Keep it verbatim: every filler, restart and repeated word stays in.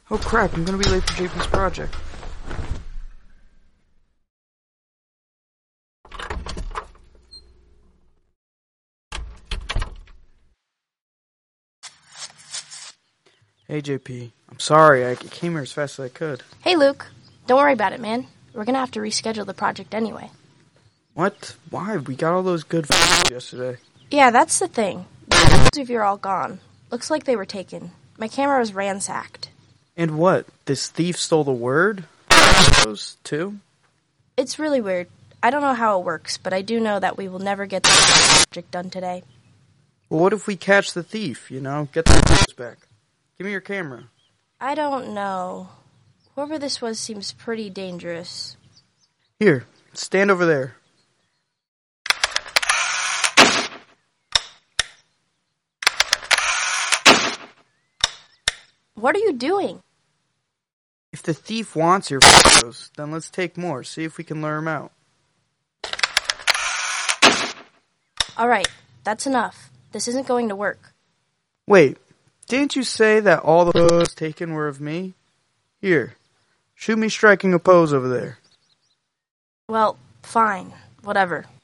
Oh crap, I'm gonna be late for J P's project. Hey J P, I'm sorry, I came here as fast as I could. Hey Luke, don't worry about it, man. We're gonna have to reschedule the project anyway. What? Why? We got all those good photos yesterday. Yeah, that's the thing. The photos of you are all gone. Looks like they were taken. My camera was ransacked. And what? This thief stole the word? Those too? It's really weird. I don't know how it works, but I do know that we will never get the project done today. Well, what if we catch the thief, you know? Get the photos back. Give me your camera. I don't know. Whoever this was seems pretty dangerous. Here, stand over there. What are you doing? If the thief wants your photos, then let's take more, see if we can lure him out. Alright, that's enough. This isn't going to work. Wait, didn't you say that all the photos taken were of me? Here, shoot me striking a pose over there. Well, fine. Whatever.